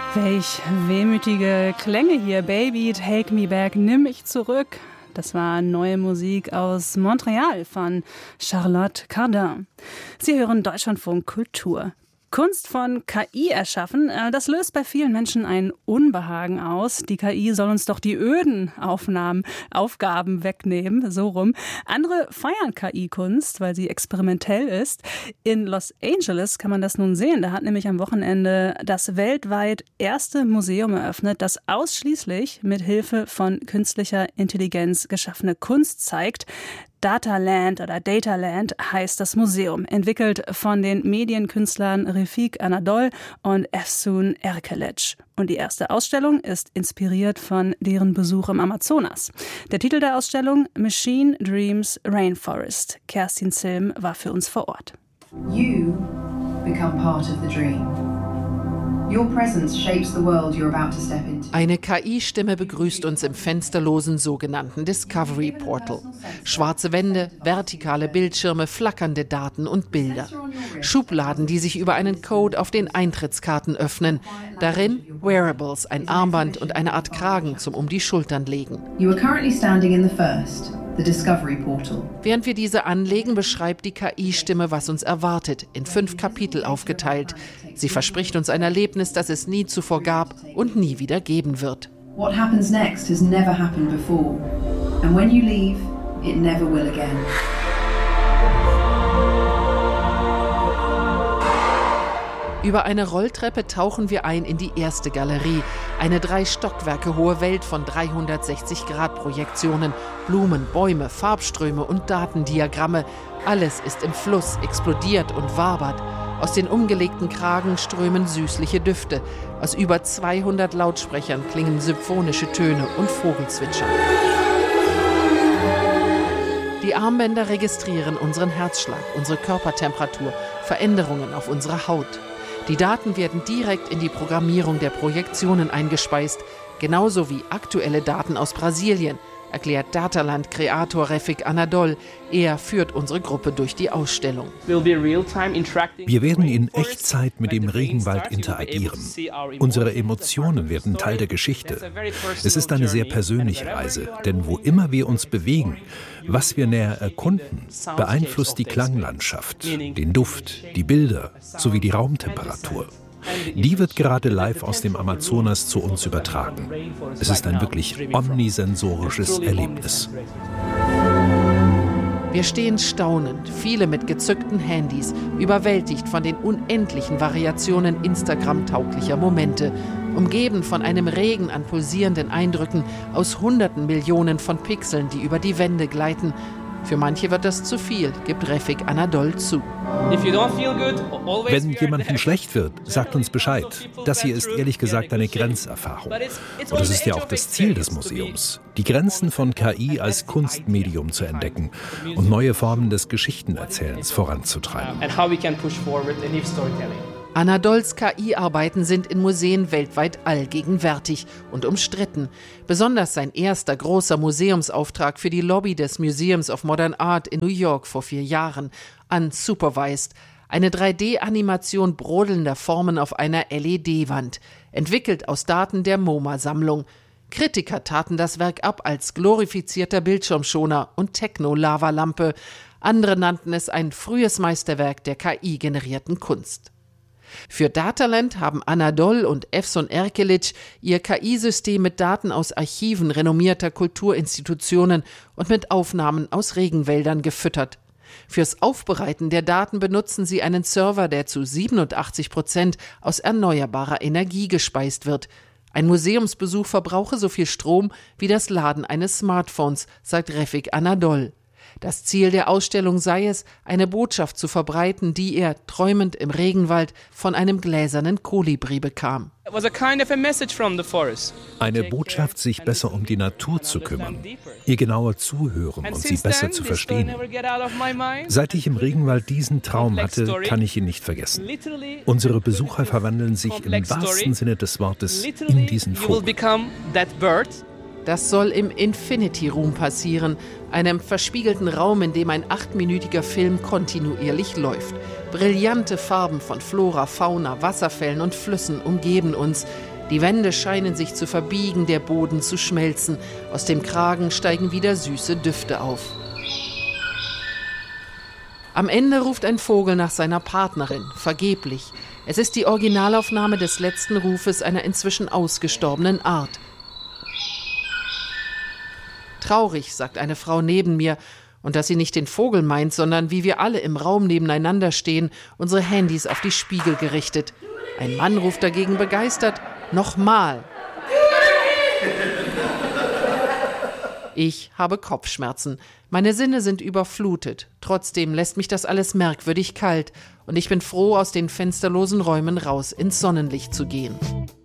Welch wehmütige Klänge hier. Baby, take me back, nimm mich zurück. Das war neue Musik aus Montreal von Charlotte Cardin. Sie hören Deutschlandfunk Kultur. Kunst von KI erschaffen, das löst bei vielen Menschen ein Unbehagen aus. Die KI soll uns doch die öden Aufgaben wegnehmen, so rum. Andere feiern KI-Kunst, weil sie experimentell ist. In Los Angeles kann man das nun sehen. Da hat nämlich am Wochenende das weltweit erste Museum eröffnet, das ausschließlich mit Hilfe von künstlicher Intelligenz geschaffene Kunst zeigt. Dataland oder Dataland heißt das Museum, entwickelt von den Medienkünstlern Refik Anadol und Efsun Erkelic. Und die erste Ausstellung ist inspiriert von deren Besuch im Amazonas. Der Titel der Ausstellung: Machine Dreams Rainforest. Kerstin Zilm war für uns vor Ort. You become part of the dream. Your presence shapes the world you're about to step into. Eine KI-Stimme begrüßt uns im fensterlosen sogenannten Discovery Portal. Schwarze Wände, vertikale Bildschirme, flackernde Daten und Bilder. Schubladen, die sich über einen Code auf den Eintrittskarten öffnen. Darin Wearables, ein Armband und eine Art Kragen zum um die Schultern legen. You are currently standing in the first, the Discovery Portal. Während wir diese anlegen, beschreibt die KI-Stimme, was uns erwartet, in 5 Kapitel aufgeteilt. Sie verspricht uns ein Erlebnis, das es nie zuvor gab und nie wieder geben wird. What happens next has never happened before. And when you leave, it never will again. Über eine Rolltreppe tauchen wir ein in die erste Galerie. Eine 3 Stockwerke hohe Welt von 360-Grad-Projektionen. Blumen, Bäume, Farbströme und Datendiagramme. Alles ist im Fluss, explodiert und wabert. Aus den umgelegten Kragen strömen süßliche Düfte. Aus über 200 Lautsprechern klingen symphonische Töne und Vogelzwitschern. Die Armbänder registrieren unseren Herzschlag, unsere Körpertemperatur, Veränderungen auf unserer Haut. Die Daten werden direkt in die Programmierung der Projektionen eingespeist, genauso wie aktuelle Daten aus Brasilien, erklärt Dataland-Kreator Refik Anadol. Er führt unsere Gruppe durch die Ausstellung. Wir werden in Echtzeit mit dem Regenwald interagieren. Unsere Emotionen werden Teil der Geschichte. Es ist eine sehr persönliche Reise, denn wo immer wir uns bewegen, was wir näher erkunden, beeinflusst die Klanglandschaft, den Duft, die Bilder sowie die Raumtemperatur. Die wird gerade live aus dem Amazonas zu uns übertragen. Es ist ein wirklich omnisensorisches Erlebnis. Wir stehen staunend, viele mit gezückten Handys, überwältigt von den unendlichen Variationen Instagram-tauglicher Momente, umgeben von einem Regen an pulsierenden Eindrücken aus hunderten Millionen von Pixeln, die über die Wände gleiten. Für manche wird das zu viel, gibt Refik Anadol zu. Wenn jemandem schlecht wird, sagt uns Bescheid. Das hier ist ehrlich gesagt eine Grenzerfahrung. Und das ist ja auch das Ziel des Museums, die Grenzen von KI als Kunstmedium zu entdecken und neue Formen des Geschichtenerzählens voranzutreiben. Anadols KI-Arbeiten sind in Museen weltweit allgegenwärtig und umstritten. Besonders sein erster großer Museumsauftrag für die Lobby des Museums of Modern Art in New York vor 4 Jahren. Unsupervised. Eine 3D-Animation brodelnder Formen auf einer LED-Wand. Entwickelt aus Daten der MoMA-Sammlung. Kritiker taten das Werk ab als glorifizierter Bildschirmschoner und Techno-Lavalampe. Andere nannten es ein frühes Meisterwerk der KI-generierten Kunst. Für Dataland haben Anadol und Efsun Erkelic ihr KI-System mit Daten aus Archiven renommierter Kulturinstitutionen und mit Aufnahmen aus Regenwäldern gefüttert. Fürs Aufbereiten der Daten benutzen sie einen Server, der zu 87% aus erneuerbarer Energie gespeist wird. Ein Museumsbesuch verbrauche so viel Strom wie das Laden eines Smartphones, sagt Refik Anadol. Das Ziel der Ausstellung sei es, eine Botschaft zu verbreiten, die er, träumend im Regenwald, von einem gläsernen Kolibri bekam. Eine Botschaft, sich besser um die Natur zu kümmern, ihr genauer zuhören und sie besser zu verstehen. Seit ich im Regenwald diesen Traum hatte, kann ich ihn nicht vergessen. Unsere Besucher verwandeln sich im wahrsten Sinne des Wortes in diesen Vogel. Das soll im Infinity Room passieren, einem verspiegelten Raum, in dem ein 8-minütiger Film kontinuierlich läuft. Brillante Farben von Flora, Fauna, Wasserfällen und Flüssen umgeben uns. Die Wände scheinen sich zu verbiegen, der Boden zu schmelzen. Aus dem Kragen steigen wieder süße Düfte auf. Am Ende ruft ein Vogel nach seiner Partnerin, vergeblich. Es ist die Originalaufnahme des letzten Rufes einer inzwischen ausgestorbenen Art. Traurig, sagt eine Frau neben mir, und dass sie nicht den Vogel meint, sondern wie wir alle im Raum nebeneinander stehen, unsere Handys auf die Spiegel gerichtet. Ein Mann ruft dagegen begeistert: Nochmal! Ich habe Kopfschmerzen. Meine Sinne sind überflutet. Trotzdem lässt mich das alles merkwürdig kalt und ich bin froh, aus den fensterlosen Räumen raus ins Sonnenlicht zu gehen.